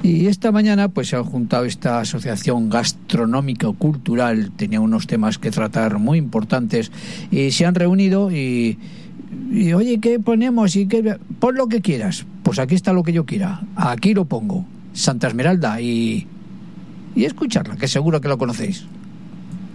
Y esta mañana pues se han juntado esta asociación gastronómica o cultural, tenía unos temas que tratar muy importantes y se han reunido y oye, ¿qué ponemos? Pon lo que quieras. Pues aquí está lo que yo quiera, aquí lo pongo, Santa Esmeralda, y escucharla, que seguro que lo conocéis.